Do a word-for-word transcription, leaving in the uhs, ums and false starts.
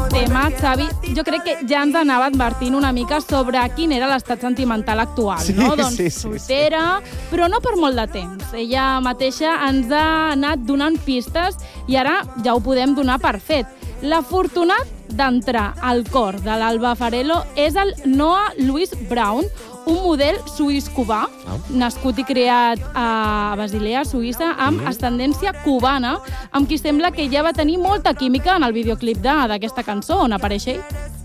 tema, Xavi, jo crec que ja ens anava advertint una mica sobre quin era l'estat sentimental actual, sí, no? Doncs sí, sí, soltera, sí. Però no per molt de temps. Ella mateixa ens ha anat donant pistes i ara ja ho podem donar per fet. L'afortunat d'entrar al cor de l'Alba Farello és el Noah Louis Brown, un model suís-cubà, oh. nascut i creat a Basilea, Suïssa, amb mm. ascendència cubana, amb qui sembla que ja va tenir molta química en el videoclip d'aquesta cançó on apareix ell.